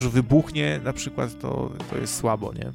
wybuchnie na przykład, to jest słabo, nie?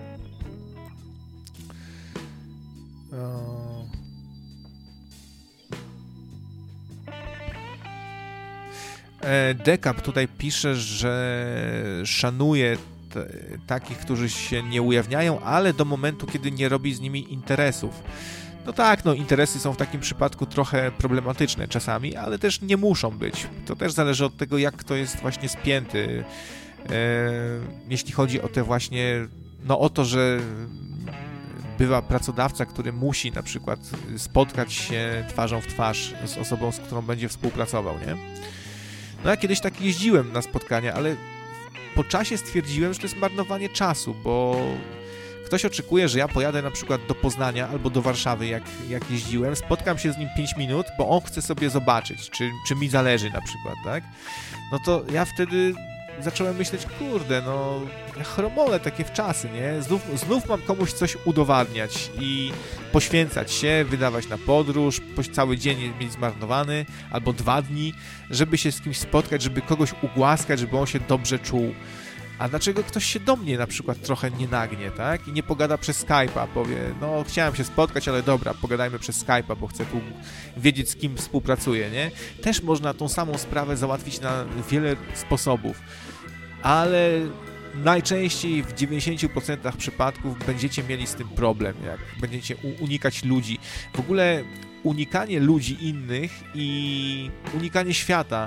Dekap tutaj pisze, że szanuje takich, którzy się nie ujawniają, ale do momentu, kiedy nie robi z nimi interesów. No tak, no interesy są w takim przypadku trochę problematyczne czasami, ale też nie muszą być. To też zależy od tego, jak kto jest właśnie spięty. Jeśli chodzi o te właśnie, no o to, że bywa pracodawca, który musi na przykład spotkać się twarzą w twarz z osobą, z którą będzie współpracował, nie? No ja kiedyś tak jeździłem na spotkania, ale po czasie stwierdziłem, że to jest marnowanie czasu, bo ktoś oczekuje, że ja pojadę na przykład do Poznania albo do Warszawy, jak jeździłem, spotkam się z nim 5 minut, bo on chce sobie zobaczyć, czy mi zależy na przykład, tak? No to ja wtedy zacząłem myśleć, kurde, no chromole takie wczasy, nie? Znów mam komuś coś udowadniać i poświęcać się, wydawać na podróż, cały dzień mieć zmarnowany, albo 2 dni, żeby się z kimś spotkać, żeby kogoś ugłaskać, żeby on się dobrze czuł. A dlaczego ktoś się do mnie na przykład trochę nie nagnie, tak? I nie pogada przez Skype'a, powie, no chciałem się spotkać, ale dobra, pogadajmy przez Skype'a, bo chcę tu wiedzieć, z kim współpracuję, nie? Też można tą samą sprawę załatwić na wiele sposobów, ale najczęściej w 90% przypadków będziecie mieli z tym problem, jak będziecie unikać ludzi. W ogóle unikanie ludzi innych i unikanie świata.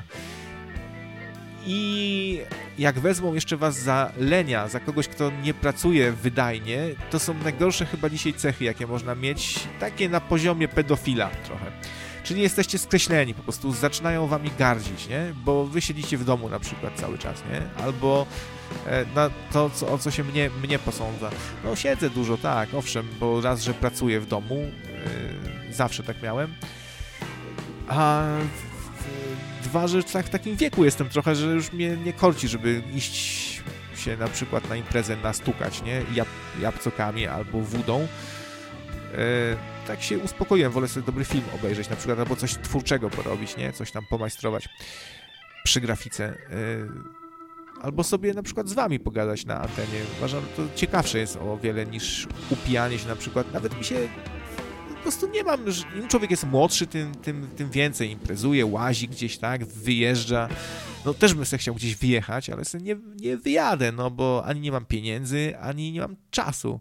I jak wezmą jeszcze was za lenia, za kogoś, kto nie pracuje wydajnie, to są najgorsze chyba dzisiaj cechy, jakie można mieć, takie na poziomie pedofila trochę. Czyli jesteście skreśleni, po prostu zaczynają wami gardzić, nie? Bo wy siedzicie w domu na przykład cały czas, nie? Albo na to, o co się mnie posądza. No siedzę dużo, tak, owszem, bo raz, że pracuję w domu, zawsze tak miałem, a 2, że w takim wieku jestem trochę, że już mnie nie korci, żeby iść się na przykład na imprezę nastukać, nie? Jabłcokami albo wódą. Tak się uspokoiłem, wolę sobie dobry film obejrzeć na przykład, albo coś twórczego porobić, nie? Coś tam pomajstrować przy grafice. Albo sobie na przykład z wami pogadać na antenie. Uważam, że to ciekawsze jest o wiele niż upijanie się na przykład. Nawet mi się po prostu nie mam, im człowiek jest młodszy, tym więcej imprezuje, łazi gdzieś, tak, wyjeżdża. No też bym sobie chciał gdzieś wyjechać, ale sobie nie wyjadę, no bo ani nie mam pieniędzy, ani nie mam czasu.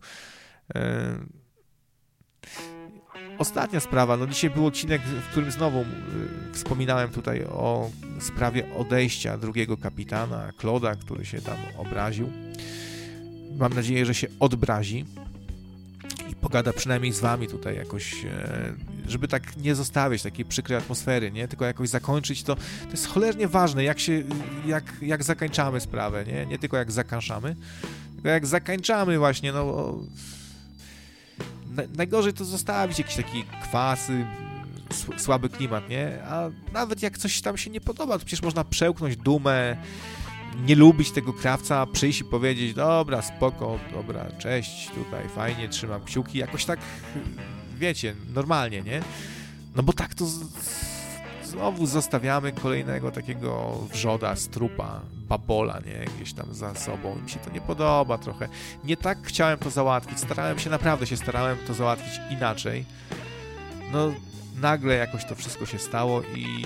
Ostatnia sprawa, no dzisiaj był odcinek, w którym znowu wspominałem tutaj o sprawie odejścia drugiego kapitana, Claude'a, który się tam obraził. Mam nadzieję, że się odbrazi i pogada przynajmniej z wami tutaj jakoś, żeby tak nie zostawiać takiej przykrej atmosfery, nie? Tylko jakoś zakończyć to. To jest cholernie ważne, jak zakończamy sprawę, nie? Nie tylko jak zakańczamy, tylko jak zakończamy właśnie, no. Najgorzej to zostawić jakiś taki kwasy, słaby klimat, nie? A nawet jak coś tam się nie podoba, to przecież można przełknąć dumę, nie lubić tego krawca, przyjść i powiedzieć, dobra, spoko, dobra, cześć, tutaj fajnie, trzymam kciuki, jakoś tak, wiecie, normalnie, nie? No bo tak to znowu zostawiamy kolejnego takiego wrzoda, strupa, babola, nie? Gdzieś tam za sobą. Mi się to nie podoba trochę. Nie tak chciałem to załatwić. Naprawdę się starałem to załatwić inaczej. No, nagle jakoś to wszystko się stało i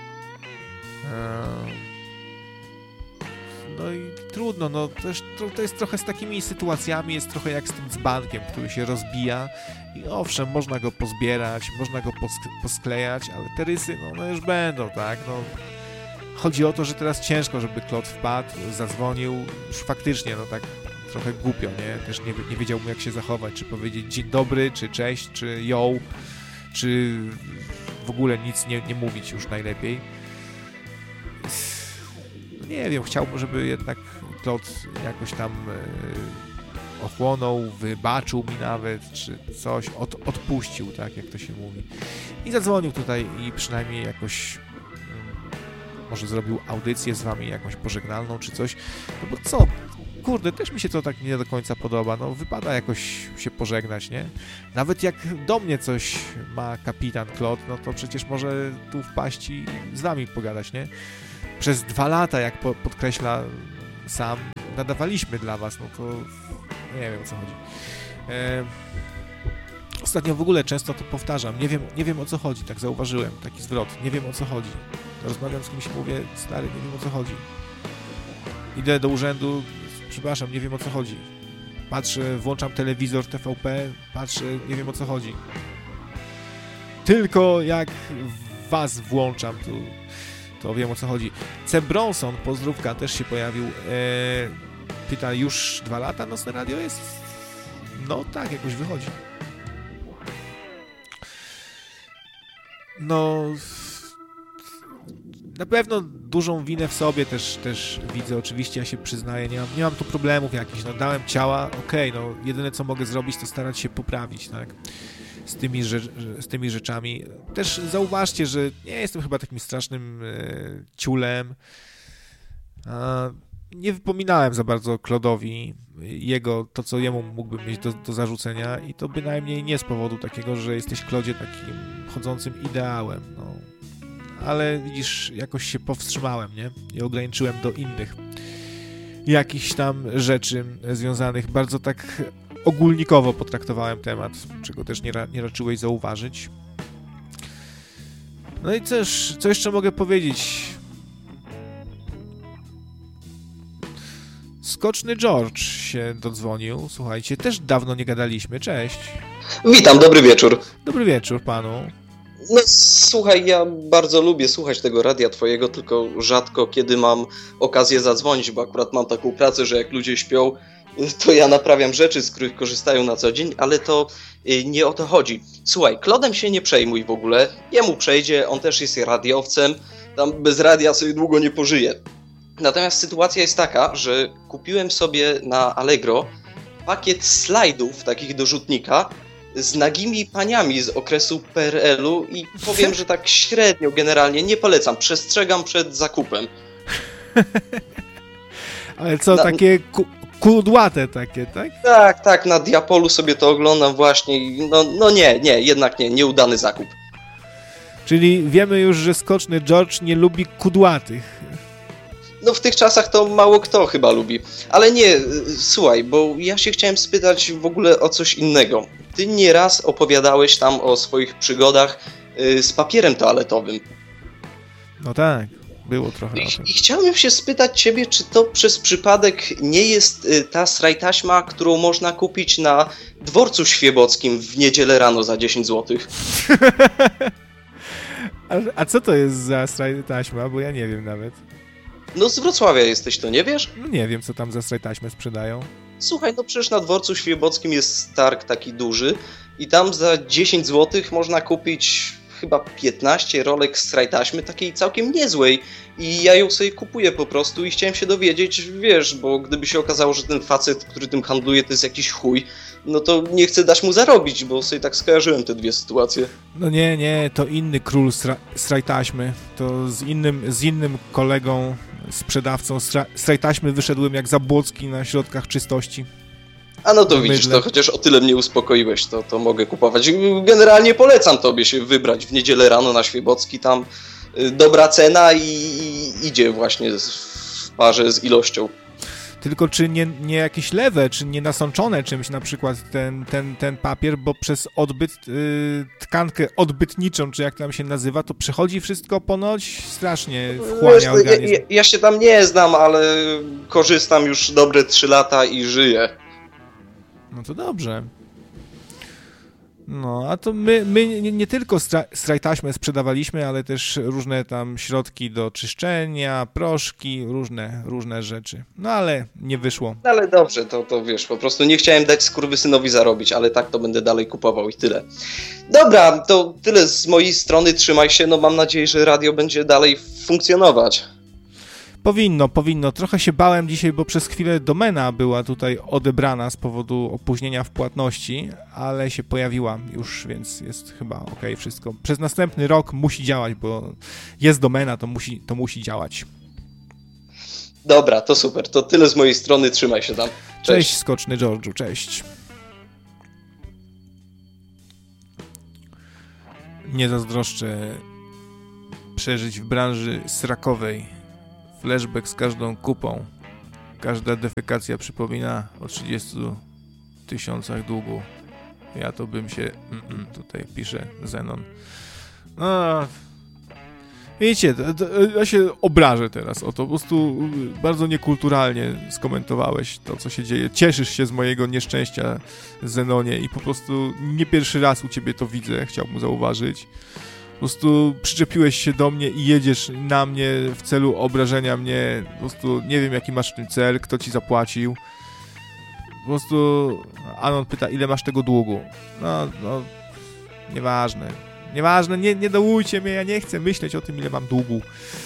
no i trudno, no też to jest trochę z takimi sytuacjami, jest trochę jak z tym dzbankiem, który się rozbija i owszem, można go pozbierać, można go posklejać, ale te rysy, no już będą, tak, no. Chodzi o to, że teraz ciężko, żeby Claude wpadł, zadzwonił, już faktycznie, no tak trochę głupio, nie? Też nie wiedziałbym, jak się zachować, czy powiedzieć dzień dobry, czy cześć, czy yo, czy w ogóle nic nie mówić już najlepiej. Nie wiem, chciałbym, żeby jednak Claude jakoś tam ochłonął, wybaczył mi nawet, czy coś, odpuścił, tak jak to się mówi. I zadzwonił tutaj i przynajmniej jakoś może zrobił audycję z wami jakąś pożegnalną, czy coś. No bo co? Kurde, też mi się to tak nie do końca podoba. No wypada jakoś się pożegnać, nie? Nawet jak do mnie coś ma kapitan Claude, no to przecież może tu wpaść i z wami pogadać, nie? Przez 2 lata, jak podkreśla sam nadawaliśmy dla was, no to nie wiem, o co chodzi. Ostatnio w ogóle często to powtarzam, nie wiem, o co chodzi, tak zauważyłem, taki zwrot, nie wiem, o co chodzi. Rozmawiam z kimś i mówię, stary, nie wiem, o co chodzi. Idę do urzędu, przepraszam, nie wiem, o co chodzi. Patrzę, włączam telewizor TVP, patrzę, nie wiem, o co chodzi. Tylko jak was włączam, to wiem, o co chodzi. C. Bronson, pozdrówka, też się pojawił. Pyta, już 2 lata Nocne Radio jest? No tak, jakoś wychodzi. No, na pewno dużą winę w sobie też widzę, oczywiście ja się przyznaję, nie mam tu problemów jakichś, no dałem ciała, okej, no jedyne co mogę zrobić to starać się poprawić, tak, z tymi rzeczami. Też zauważcie, że nie jestem chyba takim strasznym ciulem, nie wypominałem za bardzo Klodowi to co jemu mógłbym mieć do zarzucenia i to bynajmniej nie z powodu takiego, że jesteś, Klodzie, takim chodzącym ideałem, no. Ale widzisz, jakoś się powstrzymałem, nie? I ograniczyłem do innych jakichś tam rzeczy związanych, bardzo tak ogólnikowo potraktowałem temat, czego też nie raczyłeś zauważyć. No i co jeszcze mogę powiedzieć? Skoczny George się dodzwonił, słuchajcie, też dawno nie gadaliśmy, cześć. Witam, dobry wieczór. Dobry wieczór panu. No słuchaj, ja bardzo lubię słuchać tego radia twojego, tylko rzadko kiedy mam okazję zadzwonić, bo akurat mam taką pracę, że jak ludzie śpią, to ja naprawiam rzeczy, z których korzystają na co dzień, ale to nie o to chodzi. Słuchaj, Klodem się nie przejmuj w ogóle, jemu przejdzie, on też jest radiowcem, tam bez radia sobie długo nie pożyje. Natomiast sytuacja jest taka, że kupiłem sobie na Allegro pakiet slajdów, takich do rzutnika, z nagimi paniami z okresu PRL-u i powiem, że tak średnio generalnie nie polecam, przestrzegam przed zakupem. Ale co, takie kudłate takie, tak? Tak, na Diapolu sobie to oglądam właśnie i no nie, jednak nieudany zakup. Czyli wiemy już, że Skoczny George nie lubi kudłatych. No w tych czasach to mało kto chyba lubi. Ale nie, słuchaj, bo ja się chciałem spytać w ogóle o coś innego. Ty nieraz opowiadałeś tam o swoich przygodach z papierem toaletowym. No tak, było trochę o tym. I chciałbym się spytać ciebie, czy to przez przypadek nie jest ta srajtaśma, którą można kupić na dworcu świebockim w niedzielę rano za 10 zł? A co to jest za srajtaśma? Bo ja nie wiem nawet. No z Wrocławia jesteś, to nie wiesz? No nie wiem, co tam za srajtaśmę sprzedają. Słuchaj, no przecież na dworcu świebockim jest targ taki duży i tam za 10 zł można kupić chyba 15 rolek srajtaśmy, takiej całkiem niezłej i ja ją sobie kupuję po prostu i chciałem się dowiedzieć, wiesz, bo gdyby się okazało, że ten facet, który tym handluje, to jest jakiś chuj, no to nie chcę dać mu zarobić, bo sobie tak skojarzyłem te dwie sytuacje. No nie, to inny król srajtaśmy, to z innym kolegą, sprzedawcą srajtaśmy wyszedłem jak Zabłocki na środkach czystości. A no to widzisz, to chociaż o tyle mnie uspokoiłeś, to mogę kupować. Generalnie polecam tobie się wybrać w niedzielę rano na Świebocki, tam dobra cena i idzie właśnie w parze z ilością. Tylko czy nie jakieś lewe, czy nie nasączone czymś, na przykład ten papier, bo przez tkankę odbytniczą, czy jak tam się nazywa, to przechodzi wszystko ponoć strasznie, wchłania organizm. Ja się tam nie znam, ale korzystam już dobre 3 lata i żyję. No to dobrze. No, a to my nie tylko srajtaśmę sprzedawaliśmy, ale też różne tam środki do czyszczenia, proszki, różne rzeczy. No ale nie wyszło. No ale dobrze, to wiesz, po prostu nie chciałem dać skurwysynowi zarobić, ale tak to będę dalej kupował i tyle. Dobra, to tyle z mojej strony, trzymaj się, no mam nadzieję, że radio będzie dalej funkcjonować. Powinno. Trochę się bałem dzisiaj, bo przez chwilę domena była tutaj odebrana z powodu opóźnienia w płatności, ale się pojawiła już, więc jest chyba okej wszystko. Przez następny rok musi działać, bo jest domena, to musi działać. Dobra, to super. To tyle z mojej strony, trzymaj się tam. Cześć Skoczny George'u, cześć. Nie zazdroszczę przeżyć w branży srakowej. Flashback z każdą kupą. Każda defekacja przypomina o 30 000 długu. Ja to bym się... tutaj pisze Zenon. No... Wiecie, ja się obrażę teraz o to. Po prostu bardzo niekulturalnie skomentowałeś to, co się dzieje. Cieszysz się z mojego nieszczęścia, Zenonie, i po prostu nie pierwszy raz u ciebie to widzę, chciałbym zauważyć. Po prostu przyczepiłeś się do mnie i jedziesz na mnie w celu obrażenia mnie. Po prostu nie wiem, jaki masz w tym cel, kto ci zapłacił. Po prostu Anon pyta, ile masz tego długu. No, nieważne, nie dołujcie mnie, ja nie chcę myśleć o tym, ile mam długu.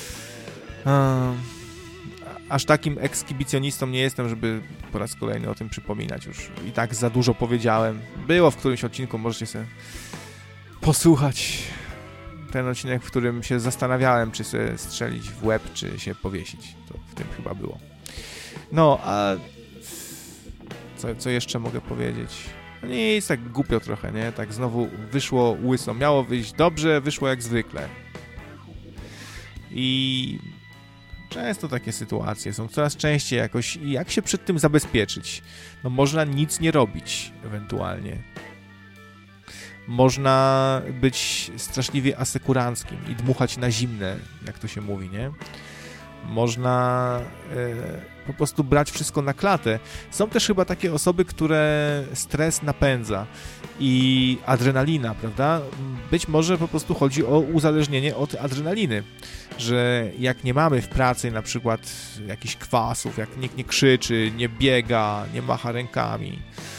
Aż takim ekskibicjonistą nie jestem, żeby po raz kolejny o tym przypominać już. I tak za dużo powiedziałem. Było w którymś odcinku, możecie sobie posłuchać. Ten odcinek, w którym się zastanawiałem, czy sobie strzelić w łeb, czy się powiesić. To w tym chyba było. No, a co jeszcze mogę powiedzieć? No nic, tak głupio trochę, nie? Tak znowu wyszło łyso. Miało wyjść dobrze, wyszło jak zwykle. I często takie sytuacje są coraz częściej jakoś. I jak się przed tym zabezpieczyć? No można nic nie robić, ewentualnie. Można być straszliwie asekuranckim i dmuchać na zimne, jak to się mówi, nie? Można po prostu brać wszystko na klatę. Są też chyba takie osoby, które stres napędza i adrenalina, prawda? Być może po prostu chodzi o uzależnienie od adrenaliny, że jak nie mamy w pracy na przykład jakichś kwasów, jak nikt nie krzyczy, nie biega, nie macha rękami.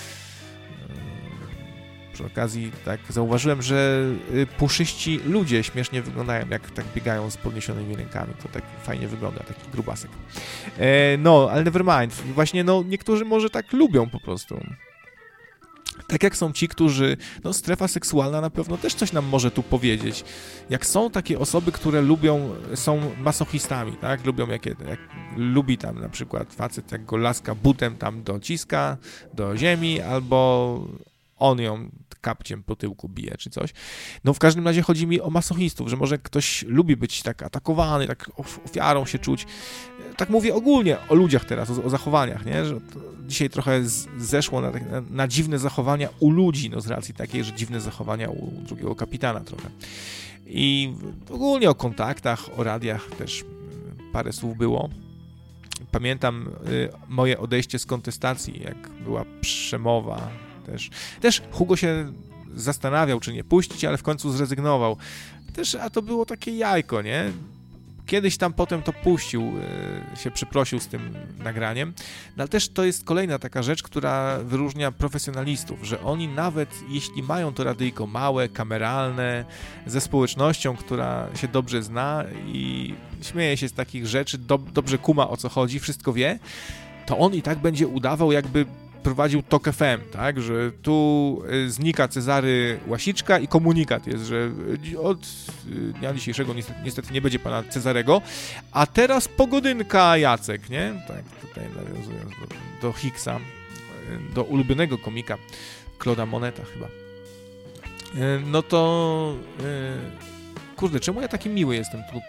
Przy okazji tak zauważyłem, że puszyści ludzie śmiesznie wyglądają, jak tak biegają z podniesionymi rękami. To tak fajnie wygląda, taki grubasek. No, ale never mind. Właśnie, no, niektórzy może tak lubią po prostu. Tak jak są ci, którzy... No, strefa seksualna na pewno też coś nam może tu powiedzieć. Jak są takie osoby, które są masochistami, tak? Lubią, jak lubi tam na przykład facet, jak go laska butem tam dociska do ziemi, albo on ją kapciem po tyłku bije, czy coś. No w każdym razie chodzi mi o masochistów, że może ktoś lubi być tak atakowany, tak ofiarą się czuć. Tak mówię ogólnie o ludziach teraz, o zachowaniach, nie? Że dzisiaj trochę zeszło na dziwne zachowania u ludzi, no z racji takiej, że dziwne zachowania u drugiego kapitana trochę. I ogólnie o kontaktach, o radiach też parę słów było. Pamiętam moje odejście z kontestacji, jak była przemowa. Też Hugo się zastanawiał, czy nie puścić, ale w końcu zrezygnował. Też, a to było takie jajko, nie? Kiedyś tam potem to puścił, się przeprosił z tym nagraniem, no ale też to jest kolejna taka rzecz, która wyróżnia profesjonalistów, że oni nawet jeśli mają to radyjko małe, kameralne, ze społecznością, która się dobrze zna i śmieje się z takich rzeczy, dobrze kuma, o co chodzi, wszystko wie, to on i tak będzie udawał, jakby prowadził TOK FM, tak, że tu znika Cezary Łasiczka i komunikat jest, że od dnia dzisiejszego niestety nie będzie pana Cezarego, a teraz pogodynka Jacek, nie? Tak, tutaj nawiązując do Hicksa, do ulubionego komika Claude'a Moneta chyba. No to kurde, czemu ja taki miły jestem? Tu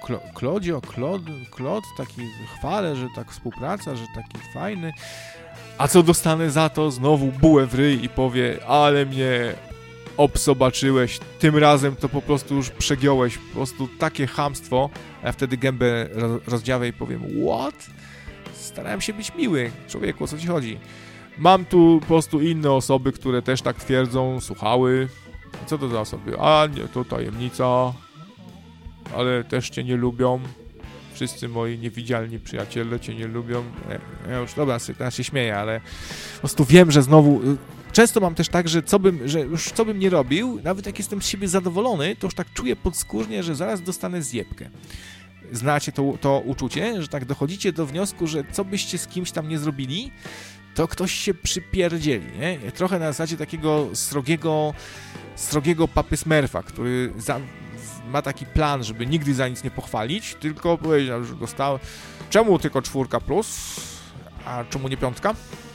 Claude, taki chwalę, że tak współpraca, że taki fajny. A co dostanę za to? Znowu bułę w ryj i powie, ale mnie obsobaczyłeś, tym razem to po prostu już przegiąłeś, po prostu takie chamstwo, a ja wtedy gębę rozdziawę i powiem, what? Starałem się być miły, człowieku, o co ci chodzi? Mam tu po prostu inne osoby, które też tak twierdzą, słuchały. Co to za osoby? A nie, to tajemnica, ale też cię nie lubią. Wszyscy moi niewidzialni przyjaciele cię nie lubią. Ja już, dobra, teraz się śmieję, ale po prostu wiem, że znowu... Często mam też tak, że już co bym nie robił, nawet jak jestem z siebie zadowolony, to już tak czuję podskórnie, że zaraz dostanę zjebkę. Znacie to uczucie, że tak dochodzicie do wniosku, że co byście z kimś tam nie zrobili, to ktoś się przypierdzieli, nie? Trochę na zasadzie takiego srogiego papy Smurfa, który ma taki plan, żeby nigdy za nic nie pochwalić, tylko powiedział, że dostał. Czemu tylko 4+, a czemu nie 5?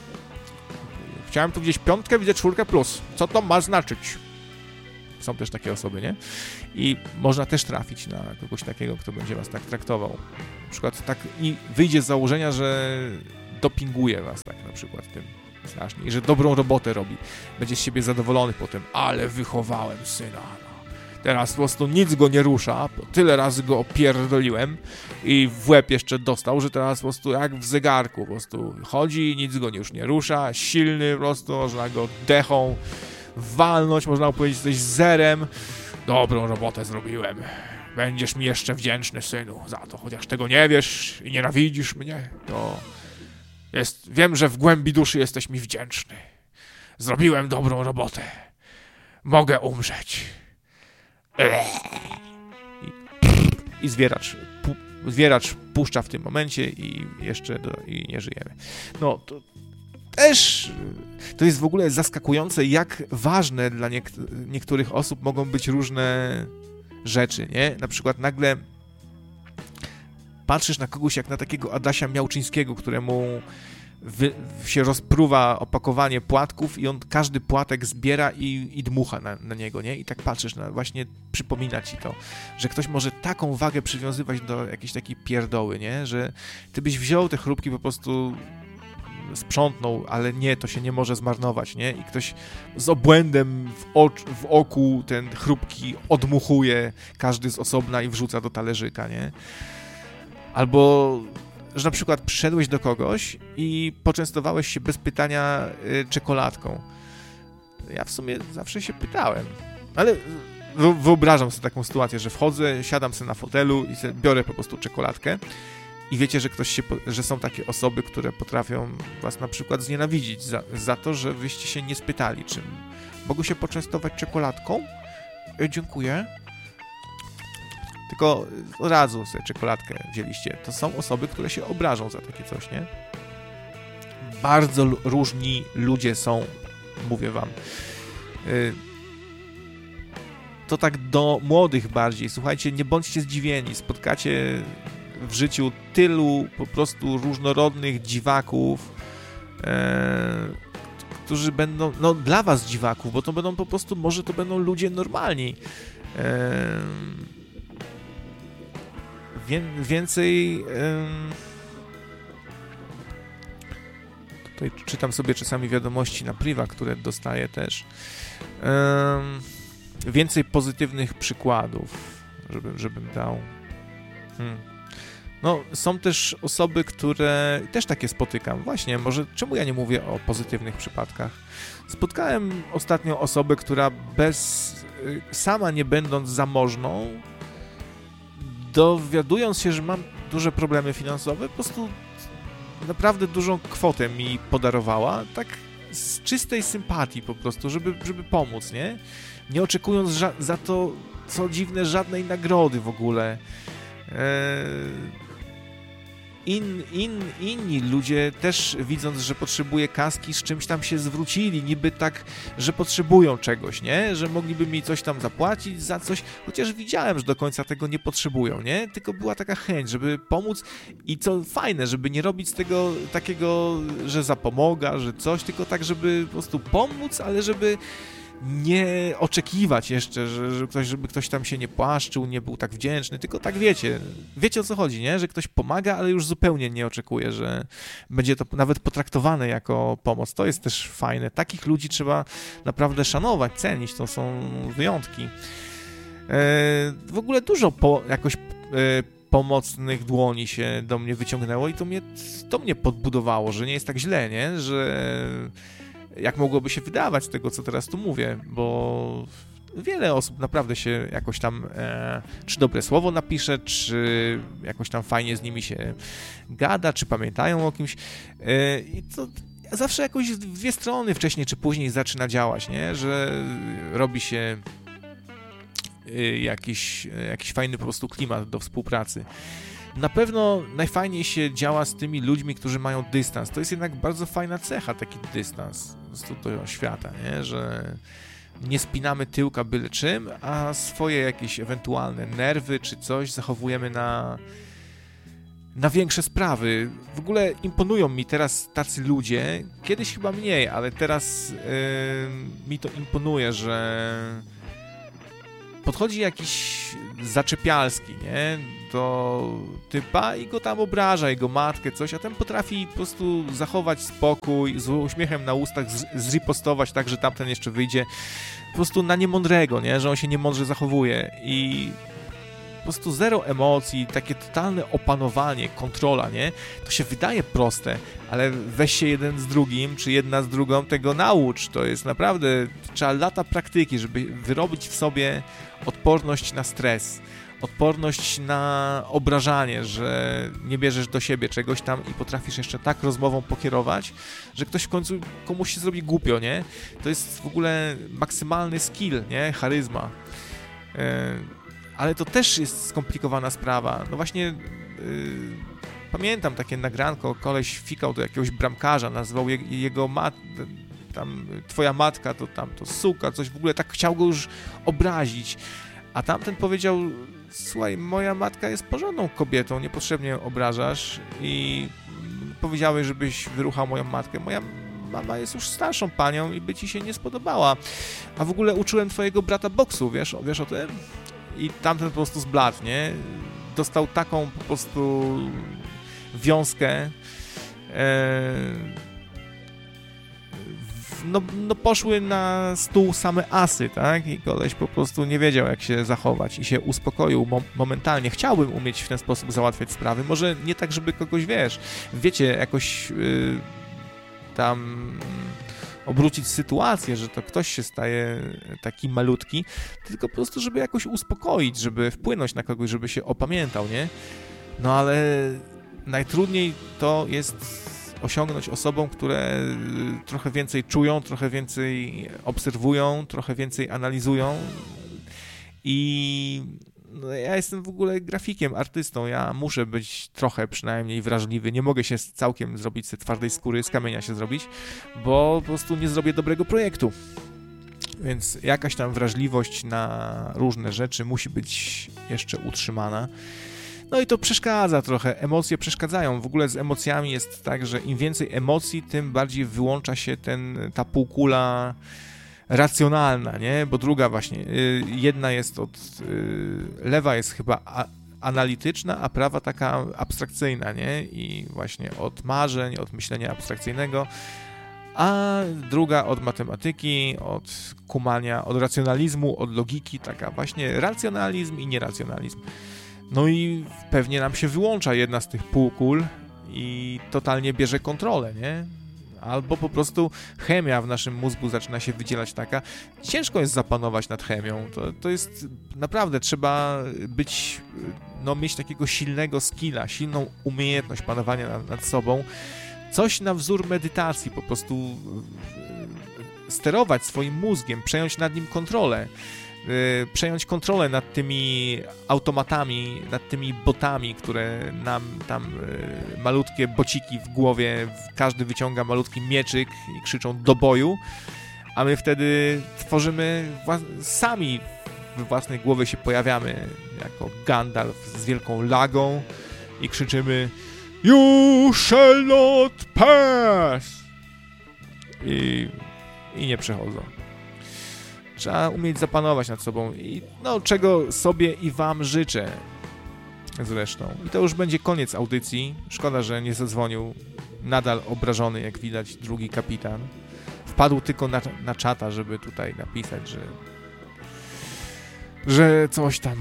Chciałem tu gdzieś 5, widzę 4+. Co to ma znaczyć? Są też takie osoby, nie? I można też trafić na kogoś takiego, kto będzie was tak traktował. Na przykład tak i wyjdzie z założenia, że dopinguje was tak na przykład tym strasznie i że dobrą robotę robi. Będzie z siebie zadowolony potem, ale wychowałem syna, teraz po prostu nic go nie rusza, tyle razy go opierdoliłem i w łeb jeszcze dostał, że teraz po prostu jak w zegarku po prostu chodzi, nic go już nie rusza, silny po prostu, można go dechą walnąć, można powiedzieć, jesteś zerem. Dobrą robotę zrobiłem. Będziesz mi jeszcze wdzięczny, synu, za to, chociaż tego nie wiesz i nienawidzisz mnie, to wiem, że w głębi duszy jesteś mi wdzięczny. Zrobiłem dobrą robotę. Mogę umrzeć. I zwieracz puszcza w tym momencie i jeszcze i nie żyjemy. No, to też to jest w ogóle zaskakujące, jak ważne dla niektórych osób mogą być różne rzeczy, nie? Na przykład nagle patrzysz na kogoś jak na takiego Adasia Miałczyńskiego, któremu się rozpruwa opakowanie płatków i on każdy płatek zbiera i dmucha na niego, nie? I tak patrzysz, właśnie przypomina ci to, że ktoś może taką wagę przywiązywać do jakiejś takiej pierdoły, nie? Że ty byś wziął te chrupki, po prostu sprzątnął, ale nie, to się nie może zmarnować, nie? I ktoś z obłędem w oku ten chrupki odmuchuje, każdy z osobna i wrzuca do talerzyka, nie? Albo że na przykład przyszedłeś do kogoś i poczęstowałeś się bez pytania czekoladką. Ja w sumie zawsze się pytałem, ale wyobrażam sobie taką sytuację, że wchodzę, siadam sobie na fotelu i biorę po prostu czekoladkę i wiecie, że że są takie osoby, które potrafią was na przykład znienawidzić za to, że wyście się nie spytali, czym mogą się poczęstować czekoladką? Dziękuję. Tylko od razu sobie czekoladkę wzięliście. To są osoby, które się obrażą za takie coś, nie? Bardzo różni ludzie są, mówię wam. To tak do młodych bardziej. Słuchajcie, nie bądźcie zdziwieni. Spotkacie w życiu tylu po prostu różnorodnych dziwaków, którzy będą, no dla was dziwaków, bo to będą po prostu, może to będą ludzie normalni. Więcej tutaj czytam sobie czasami wiadomości na priwa, które dostaję też. Więcej pozytywnych przykładów, żebym dał. No, są też osoby, które też takie spotykam. Właśnie, może czemu ja nie mówię o pozytywnych przypadkach? Spotkałem ostatnio osobę, która sama nie będąc zamożną, dowiadując się, że mam duże problemy finansowe, po prostu naprawdę dużą kwotę mi podarowała, tak z czystej sympatii po prostu, żeby pomóc, nie? Nie oczekując za to, co dziwne, żadnej nagrody w ogóle. Inni ludzie też, widząc, że potrzebuje kaski, z czymś tam się zwrócili, niby tak, że potrzebują czegoś, nie? Że mogliby mi coś tam zapłacić za coś, chociaż widziałem, że do końca tego nie potrzebują, nie? Tylko była taka chęć, żeby pomóc i co fajne, żeby nie robić z tego takiego, że zapomoga, że coś, tylko tak, żeby po prostu pomóc, ale żeby nie oczekiwać jeszcze, żeby ktoś tam się nie płaszczył, nie był tak wdzięczny, tylko tak wiecie o co chodzi, nie? Że ktoś pomaga, ale już zupełnie nie oczekuje, że będzie to nawet potraktowane jako pomoc. To jest też fajne. Takich ludzi trzeba naprawdę szanować, cenić, to są wyjątki. W ogóle dużo pomocnych dłoni się do mnie wyciągnęło i to mnie podbudowało, że nie jest tak źle, nie? Że jak mogłoby się wydawać z tego, co teraz tu mówię, bo wiele osób naprawdę się jakoś tam czy dobre słowo napisze, czy jakoś tam fajnie z nimi się gada, czy pamiętają o kimś i to zawsze jakoś w dwie strony wcześniej czy później zaczyna działać, nie? Że robi się jakiś fajny po prostu klimat do współpracy. Na pewno najfajniej się działa z tymi ludźmi, którzy mają dystans. To jest jednak bardzo fajna cecha, taki dystans do świata, nie? Że nie spinamy tyłka byle czym, a swoje jakieś ewentualne nerwy czy coś zachowujemy na większe sprawy. W ogóle imponują mi teraz tacy ludzie, kiedyś chyba mniej, ale teraz mi to imponuje, że podchodzi jakiś zaczepialski, nie, do typa i go tam obraża, jego matkę, coś, a ten potrafi po prostu zachować spokój, z uśmiechem na ustach, zripostować tak, że tamten jeszcze wyjdzie po prostu na niemądrego, nie, że on się niemądrze zachowuje i po prostu zero emocji, takie totalne opanowanie, kontrola, nie? To się wydaje proste, ale weź się jeden z drugim, czy jedna z drugą, tego naucz. To jest naprawdę, trzeba lata praktyki, żeby wyrobić w sobie odporność na stres, odporność na obrażanie, że nie bierzesz do siebie czegoś tam i potrafisz jeszcze tak rozmową pokierować, że ktoś w końcu komuś się zrobi głupio, nie? To jest w ogóle maksymalny skill, nie? Charyzma. Ale to też jest skomplikowana sprawa. No właśnie pamiętam takie nagranko, koleś fikał do jakiegoś bramkarza, nazwał jego tam twoja matka to suka, coś w ogóle, tak chciał go już obrazić. A tamten powiedział, słuchaj, moja matka jest porządną kobietą, niepotrzebnie ją obrażasz i powiedziałeś, żebyś wyruchał moją matkę. Moja mama jest już starszą panią i by ci się nie spodobała. A w ogóle uczyłem twojego brata boksu, wiesz o tym? I tamten po prostu zbladł, nie? Dostał taką po prostu wiązkę. No poszły na stół same asy, tak? I koleś po prostu nie wiedział, jak się zachować i się uspokoił momentalnie. Chciałbym umieć w ten sposób załatwiać sprawy. Może nie tak, żeby kogoś, wiecie, jakoś tam obrócić sytuację, że to ktoś się staje taki malutki, tylko po prostu, żeby jakoś uspokoić, żeby wpłynąć na kogoś, żeby się opamiętał, nie? No ale najtrudniej to jest osiągnąć osobom, które trochę więcej czują, trochę więcej obserwują, trochę więcej analizują i no, ja jestem w ogóle grafikiem, artystą, ja muszę być trochę przynajmniej wrażliwy, nie mogę się całkiem zrobić z twardej skóry, z kamienia się zrobić, bo po prostu nie zrobię dobrego projektu. Więc jakaś tam wrażliwość na różne rzeczy musi być jeszcze utrzymana. No i to przeszkadza trochę, emocje przeszkadzają. W ogóle z emocjami jest tak, że im więcej emocji, tym bardziej wyłącza się ta półkula racjonalna, nie? Bo druga właśnie, jedna jest lewa jest chyba analityczna, a prawa taka abstrakcyjna, nie? I właśnie od marzeń, od myślenia abstrakcyjnego, a druga od matematyki, od kumania, od racjonalizmu, od logiki, taka właśnie racjonalizm i nieracjonalizm. No i pewnie nam się wyłącza jedna z tych półkul i totalnie bierze kontrolę, nie? Albo po prostu chemia w naszym mózgu zaczyna się wydzielać taka. Ciężko jest zapanować nad chemią. To jest naprawdę, trzeba mieć takiego silnego skilla, silną umiejętność panowania nad sobą. Coś na wzór medytacji, po prostu sterować swoim mózgiem, przejąć nad nim kontrolę. Przejąć kontrolę nad tymi automatami, nad tymi botami, które nam tam malutkie bociki w głowie, każdy wyciąga malutki mieczyk i krzyczą do boju, a my wtedy tworzymy sami we własnej głowie się pojawiamy jako Gandalf z wielką lagą i krzyczymy You shall not pass! I nie przechodzą. Trzeba umieć zapanować nad sobą i czego sobie i wam życzę zresztą. I to już będzie koniec audycji. Szkoda, że nie zadzwonił. Nadal obrażony, jak widać, drugi kapitan. Wpadł tylko na czata, żeby tutaj napisać, że coś tam...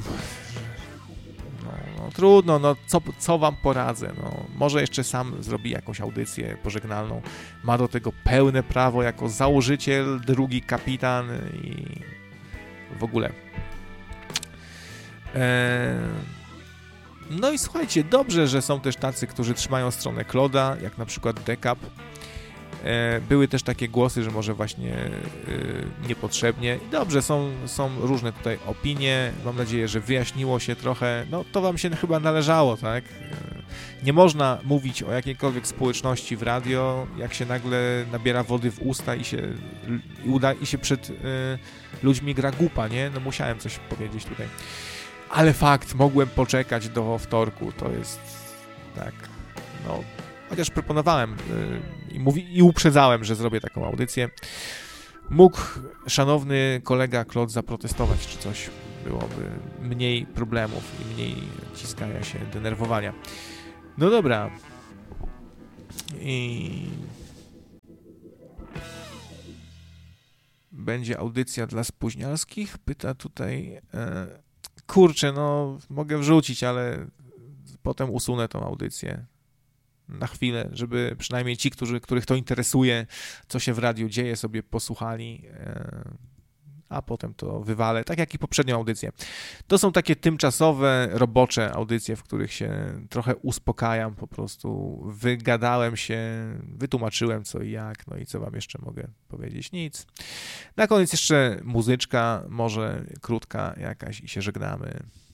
Trudno, co wam poradzę, może jeszcze sam zrobi jakąś audycję pożegnalną, ma do tego pełne prawo jako założyciel, drugi kapitan i w ogóle. No i słuchajcie, dobrze, że są też tacy, którzy trzymają stronę Claude'a, jak na przykład Decap. Były też takie głosy, że może właśnie niepotrzebnie. I dobrze, są różne tutaj opinie. Mam nadzieję, że wyjaśniło się trochę. To wam się chyba należało, tak? Nie można mówić o jakiejkolwiek społeczności w radio, jak się nagle nabiera wody w usta i się przed ludźmi gra głupa, nie? Musiałem coś powiedzieć tutaj. Ale fakt, mogłem poczekać do wtorku. To jest tak, chociaż proponowałem i uprzedzałem, że zrobię taką audycję. Mógł szanowny kolega Claude zaprotestować czy coś. byłoby mniej problemów i mniej ciskania się, denerwowania. No dobra. I będzie audycja dla spóźnialskich? Pyta tutaj. Kurczę, no mogę wrzucić, ale potem usunę tą audycję na chwilę, żeby przynajmniej ci, których to interesuje, co się w radiu dzieje, sobie posłuchali, a potem to wywalę, tak jak i poprzednią audycję. To są takie tymczasowe, robocze audycje, w których się trochę uspokajam, po prostu wygadałem się, wytłumaczyłem co i jak, no i co wam jeszcze mogę powiedzieć? Nic. Na koniec jeszcze muzyczka, może krótka jakaś i się żegnamy.